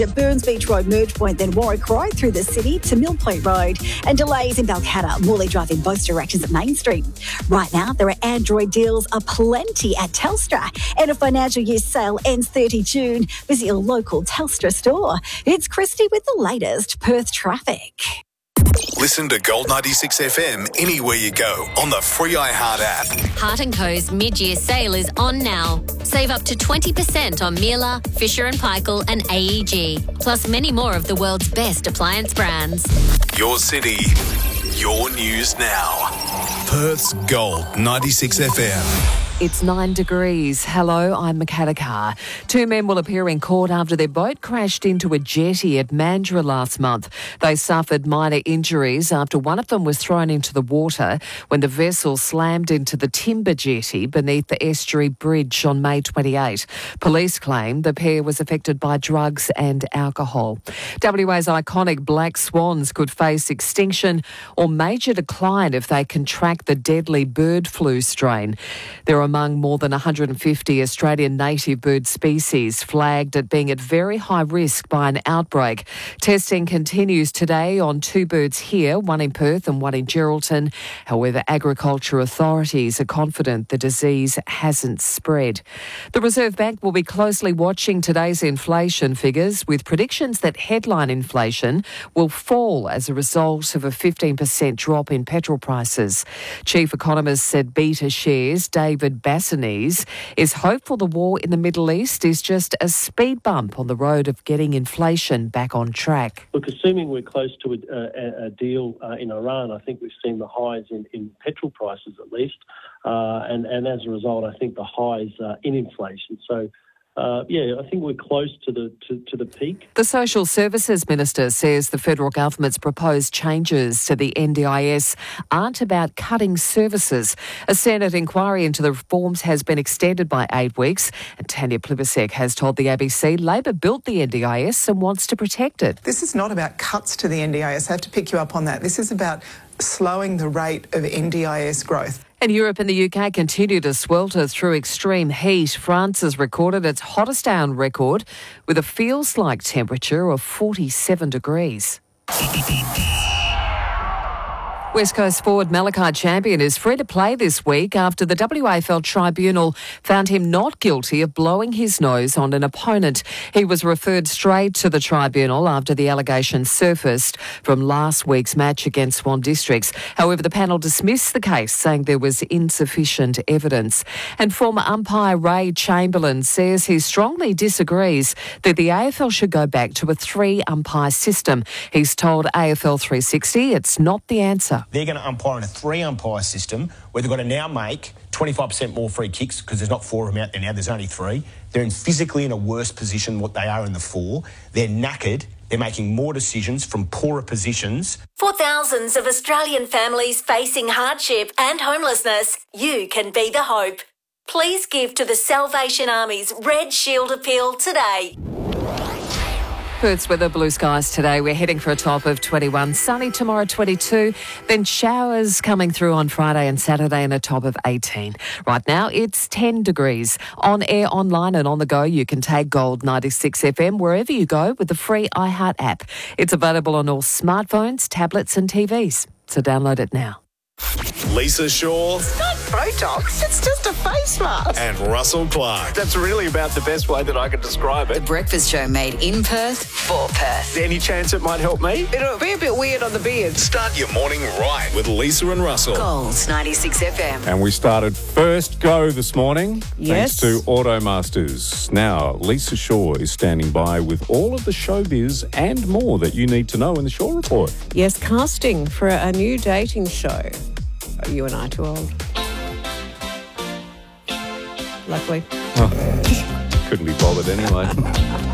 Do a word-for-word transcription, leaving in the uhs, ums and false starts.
At Burns Beach Road merge point, then Warwick Road through the city to Mill Point Road, and delays in Balcatta, Morley Drive in both directions at Main Street. Right now, there are Android deals aplenty at Telstra, and a financial year sale ends thirtieth of June. Visit your local Telstra store. It's Christy with the latest Perth traffic. Listen to Gold ninety-six F M anywhere you go on the free iHeart app. Hart and Co's mid-year sale is on now. Save up to twenty percent on Miele, Fisher and Paykel and A E G, plus many more of the world's best appliance brands. Your city, your news now. Perth's Gold ninety-six F M. It's nine degrees. Hello, I'm Makata Carr. Two men will appear in court after their boat crashed into a jetty at Mandurah last month. They suffered minor injuries after one of them was thrown into the water when the vessel slammed into the timber jetty beneath the estuary bridge on May twenty-eighth. Police claim the pair was affected by drugs and alcohol. W A's iconic black swans could face extinction or major decline if they contract the deadly bird flu strain. There are among more than one hundred fifty Australian native bird species flagged at being at very high risk by an outbreak. Testing continues today on two birds here, one in Perth and one in Geraldton. However, agriculture authorities are confident the disease hasn't spread. The Reserve Bank will be closely watching today's inflation figures, with predictions that headline inflation will fall as a result of a fifteen percent drop in petrol prices. Chief economist said Beta Shares, David Bassanese, is hopeful the war in the Middle East is just a speed bump on the road of getting inflation back on track. Look, assuming we're close to a, a, a deal uh, in Iran, I think we've seen the highs in, in petrol prices at least, uh, and, and as a result, I think the highs uh, in inflation. So, Uh, yeah, I think we're close to the to, to the peak. The Social Services Minister says the federal government's proposed changes to the N D I S aren't about cutting services. A Senate inquiry into the reforms has been extended by eight weeks, and Tanya Plibersek has told the A B C Labor built the N D I S and wants to protect it. This is not about cuts to the N D I S. I have to pick you up on that. This is about slowing the rate of N D I S growth. And Europe and the U K continue to swelter through extreme heat. France has recorded its hottest day on record with a feels-like temperature of forty-seven degrees. West Coast forward Malachi Champion is free to play this week after the W A F L Tribunal found him not guilty of blowing his nose on an opponent. He was referred straight to the tribunal after the allegations surfaced from last week's match against Swan Districts. However, the panel dismissed the case, saying there was insufficient evidence. And former umpire Ray Chamberlain says he strongly disagrees that the A F L should go back to a three-umpire system. He's told A F L three sixty it's not the answer. They're going to umpire in a three-umpire system where they've got to now make twenty-five percent more free kicks because there's not four of them out there now, there's only three. They're in physically in a worse position than what they are in the four. They're knackered. They're making more decisions from poorer positions. For thousands of Australian families facing hardship and homelessness, you can be the hope. Please give to the Salvation Army's Red Shield Appeal today. Perth's weather, blue skies today. We're heading for a top of twenty-one. Sunny tomorrow, twenty-two. Then showers coming through on Friday and Saturday and a top of eighteen. Right now, it's ten degrees. On air, online and on the go, you can take Gold ninety-six F M wherever you go with the free iHeart app. It's available on all smartphones, tablets and T Vs. So download it now. Lisa Shaw. It's not Botox, it's just a face mask. And Russell Clark. That's really about the best way that I can describe it. The Breakfast Show made in Perth for Perth. Any chance it might help me? It'll be a bit weird on the beard. Start your morning right with Lisa and Russell. Gold ninety-six F M. And we started First Go this morning, Yes. thanks to Automasters. Now, Lisa Shaw is standing by with all of the showbiz and more that you need to know in the Shaw Report. Yes, casting for a new dating show. Are you and I too old? Luckily. Oh, couldn't be bothered anyway.